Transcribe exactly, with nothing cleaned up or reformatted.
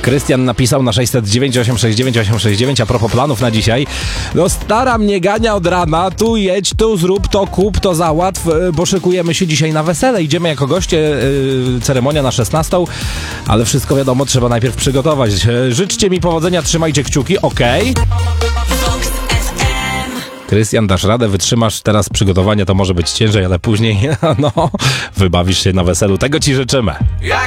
Krystian napisał na sześćset dziewięć osiem sześć dziewięć osiem sześć dziewięć a propos planów na dzisiaj. No stara mnie gania od rana, tu jedź, tu zrób, to kup, to załatw, bo szykujemy się dzisiaj na wesele. Idziemy jako goście, yy, ceremonia na szesnastą, ale wszystko wiadomo, trzeba najpierw przygotować. Życzcie mi powodzenia, trzymajcie kciuki, okej? Okay? Krystian, dasz radę, wytrzymasz teraz przygotowanie, to może być ciężej, ale później, no, wybawisz się na weselu. Tego ci życzymy.